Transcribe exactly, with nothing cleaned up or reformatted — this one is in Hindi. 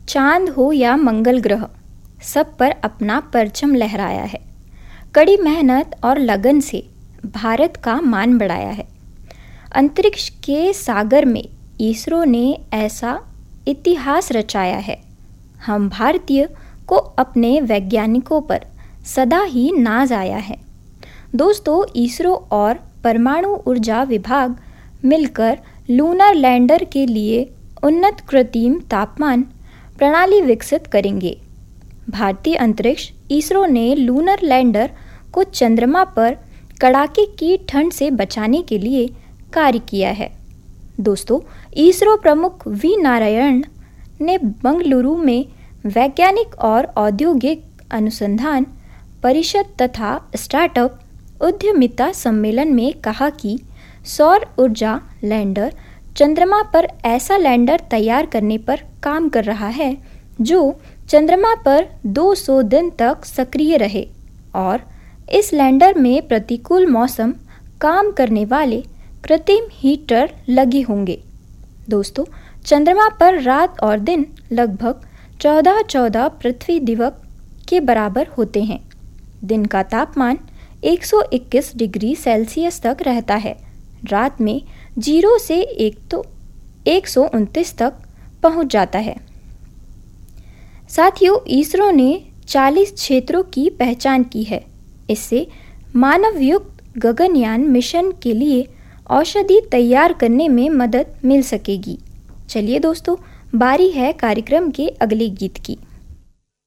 चांद हो या मंगल ग्रह, सब पर अपना परचम लहराया है। कड़ी मेहनत और लगन से भारत का मान बढ़ाया है। अंतरिक्ष के सागर में इसरो ने ऐसा इतिहास रचाया है। हम भारतीय को अपने वैज्ञानिकों पर सदा ही नाज आया है। दोस्तों, इसरो और परमाणु ऊर्जा विभाग मिलकर लूनर लैंडर के लिए उन्नत कृत्रिम तापमान प्रणाली विकसित करेंगे। भारतीय अंतरिक्ष इसरो ने लूनर लैंडर को चंद्रमा पर कड़ाके की ठंड से बचाने के लिए कार्य किया है। दोस्तों, इसरो प्रमुख वी नारायण ने बंगलुरु में वैज्ञानिक और औद्योगिक अनुसंधान परिषद तथा स्टार्टअप उद्यमिता सम्मेलन में कहा कि सौर ऊर्जा लैंडर चंद्रमा पर ऐसा लैंडर तैयार करने पर काम कर रहा है जो चंद्रमा पर दो सौ दिन तक सक्रिय रहे और इस लैंडर में प्रतिकूल मौसम काम करने वाले कृत्रिम हीटर लगे होंगे। दोस्तों, चंद्रमा पर रात और दिन लगभग चौदह चौदह पृथ्वी दिवस के बराबर होते हैं। दिन का तापमान एक सौ इक्कीस डिग्री सेल्सियस तक रहता है। रात में जीरो से एक तो एक सौ उनतीस तक पहुंच जाता है। साथियों, इसरो ने चालीस क्षेत्रों की पहचान की है। इससे मानवयुक्त गगनयान मिशन के लिए औषधि तैयार करने में मदद मिल सकेगी। चलिए दोस्तों, बारी है कार्यक्रम के अगले गीत की।